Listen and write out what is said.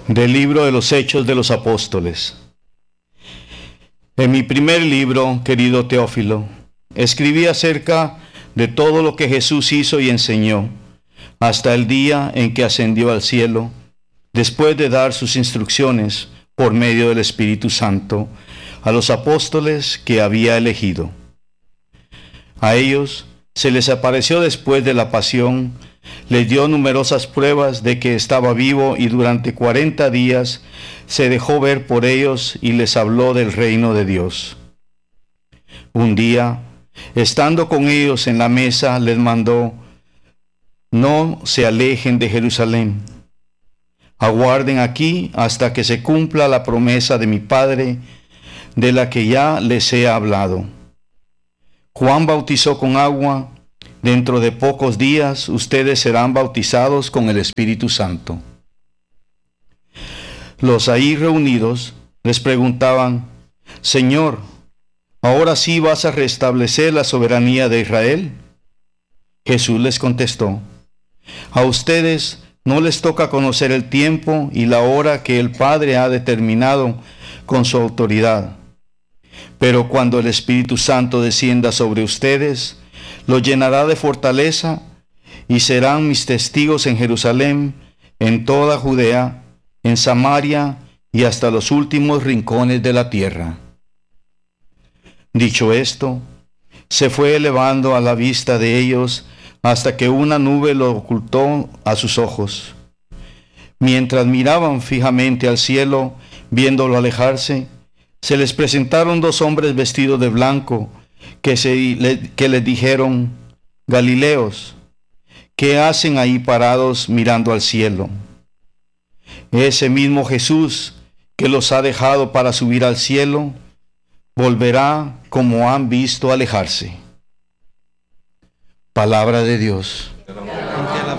Del libro de los Hechos de los Apóstoles. En mi primer libro, querido Teófilo, escribí acerca de todo lo que Jesús hizo y enseñó, hasta el día en que ascendió al cielo, después de dar sus instrucciones por medio del Espíritu Santo a los apóstoles que había elegido. A ellos se les apareció después de la pasión, les dio numerosas pruebas de que estaba vivo y durante 40 días se dejó ver por ellos y les habló del reino de Dios. Un día, estando con ellos en la mesa, les mandó: no se alejen de Jerusalén. Aguarden aquí hasta que se cumpla la promesa de mi Padre, de la que ya les he hablado. Juan bautizó con agua. Dentro de pocos días ustedes serán bautizados con el Espíritu Santo. Los ahí reunidos les preguntaban: Señor, ¿ahora sí vas a restablecer la soberanía de Israel? Jesús les contestó: a ustedes no les toca conocer el tiempo y la hora que el Padre ha determinado con su autoridad. Pero cuando el Espíritu Santo descienda sobre ustedes, los llenará de fortaleza y serán mis testigos en Jerusalén, en toda Judea, en Samaria y hasta los últimos rincones de la tierra. Dicho esto, se fue elevando a la vista de ellos hasta que una nube lo ocultó a sus ojos. Mientras miraban fijamente al cielo, viéndolo alejarse, se les presentaron dos hombres vestidos de blanco, que les dijeron: Galileos, ¿qué hacen ahí parados mirando al cielo? Ese mismo Jesús que los ha dejado para subir al cielo, volverá como han visto alejarse. Palabra de Dios. Te